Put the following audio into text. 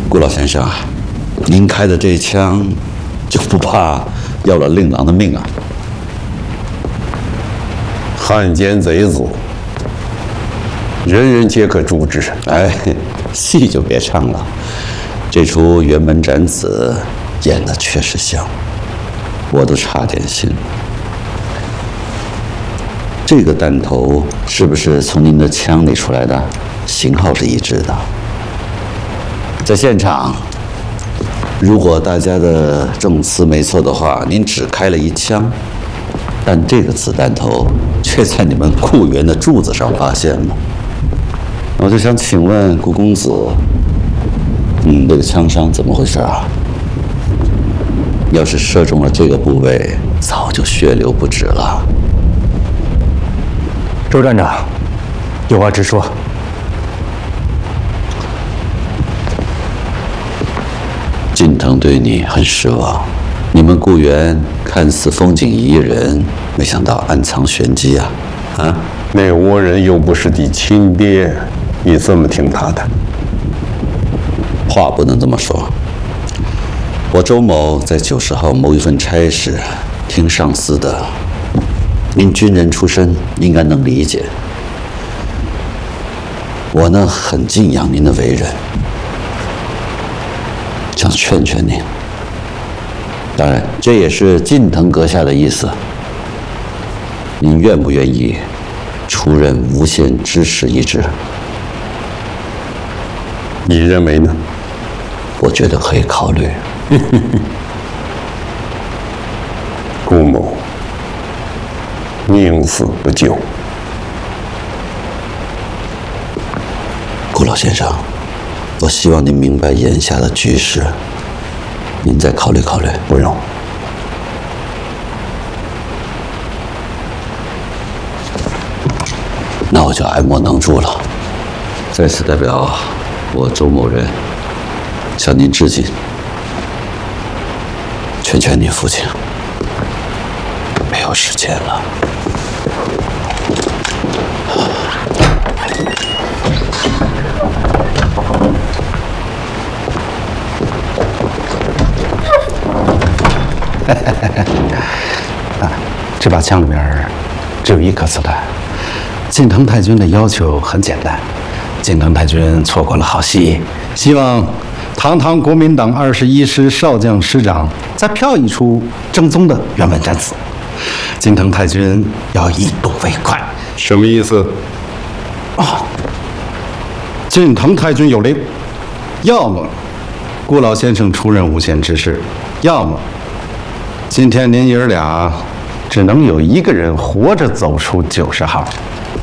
顾老先生啊，您开的这枪，就不怕要了令郎的命啊？ 汉奸贼子，人人皆可诛之。 哎，戏就别唱了，这出辕门斩子演的确实像，我都差点信了。这个弹头是不是从您的枪里出来的？型号是一致的。在现场，如果大家的证词没错的话，您只开了一枪，但这个子弹头却在你们雇员的柱子上发现了。我就想请问顾公子，这个枪伤怎么回事啊？要是射中了这个部位，早就血流不止了。 周站长，有话直说。 近藤对你很失望，你们雇员看似风景宜人，没想到暗藏玄机啊！啊， 那倭人又不是你亲爹，你这么听他的？ 话不能这么说。我周某在90号谋一份差事，听上司的。您军人出身，应该能理解。我呢，很敬仰您的为人，想劝劝您。当然，这也是近藤阁下的意思。您愿不愿意出任无限知识一职？ 你认为呢？ 我觉得可以考虑。 顾某宁死不救。 顾老先生，我希望您明白眼下的局势，您再考虑考虑。 不用。 那我就爱莫能助了。在此代表我周某人向您致敬，劝劝您父亲，没有时间了。 这把枪里面只有1颗子弹。近藤太君的要求很简单，近藤太君错过了好戏，希望堂堂国民党21师少将师长再票一出正宗的辕门斩子。近藤太君要一睹为快。 什么意思？ 近藤太君有令，要么顾老先生出任无限之士，要么今天您爷儿俩只能有1个人活着走出90号。